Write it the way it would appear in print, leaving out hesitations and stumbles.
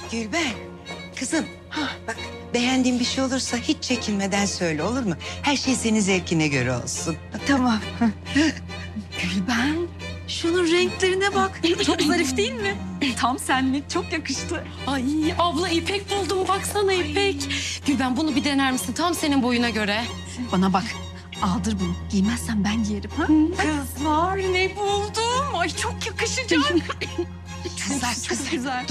Gülben, kızım. Bak, beğendiğin bir şey olursa hiç çekinmeden söyle, olur mu? Her şey senin zevkine göre olsun. Tamam. Gülben, şunun renklerine bak. Çok zarif değil mi? Tam senlik, çok yakıştı. Ay abla ipek buldum, baksana ipek. Gülben bunu bir dener misin? Tam senin boyuna göre. Bana bak, aldır bunu. Giymezsen ben giyerim. Ha? Kızlar ne buldum? Ay çok yakışacak. Güzel, çok güzel.